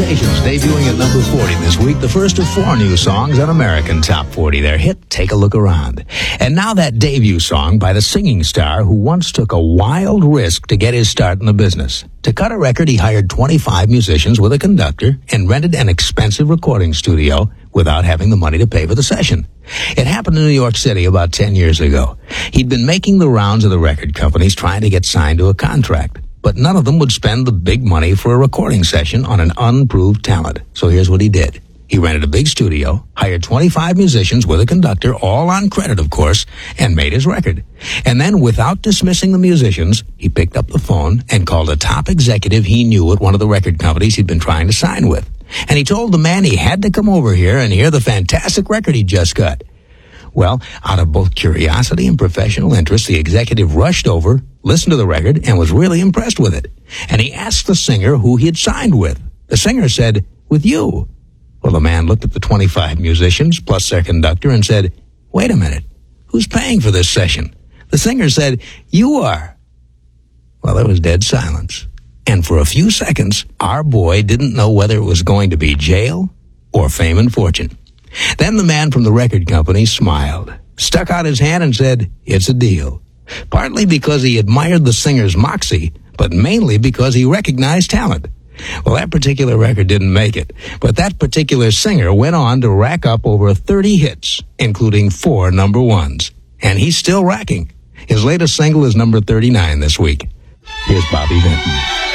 Temptations debuting at number 40 this week. The first of 4 new songs on American Top 40. Their hit, Take a Look Around. And now that debut song by the singing star who once took a wild risk to get his start in the business. To cut a record, he hired 25 musicians with a conductor and rented an expensive recording studio without having the money to pay for the session. It happened in New York City about 10 years ago. He'd been making the rounds of the record companies trying to get signed to a contract, but none of them would spend the big money for a recording session on an unproved talent. So here's what he did. He rented a big studio, hired 25 musicians with a conductor, all on credit, of course, and made his record. And then, without dismissing the musicians, he picked up the phone and called a top executive he knew at one of the record companies he'd been trying to sign with. And he told the man he had to come over here and hear the fantastic record he'd just got. Well, out of both curiosity and professional interest, the executive rushed over, listened to the record, and was really impressed with it. And he asked the singer who he had signed with. The singer said, "With you." Well, the man looked at the 25 musicians plus their conductor and said, "Wait a minute, who's paying for this session?" The singer said, "You are." Well, there was dead silence. And for a few seconds, our boy didn't know whether it was going to be jail or fame and fortune. Then the man from the record company smiled, stuck out his hand and said, "It's a deal." Partly because he admired the singer's moxie, but mainly because he recognized talent. Well, that particular record didn't make it, but that particular singer went on to rack up over 30 hits, including 4 number ones. And he's still racking. His latest single is number 39 this week. Here's Bobby Vinton.